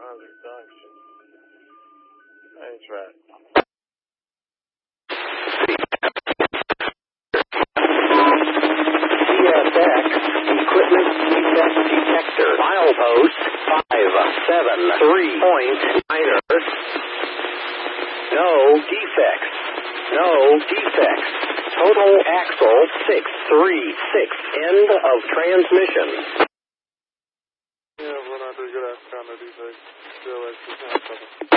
Mother Junction. That's right. CSX Equipment Defect Detector. Milepost 573.9. No defects. No defects. Total axle 636. End of transmission. Yeah, we're not doing good after defects. Still, it's just not something.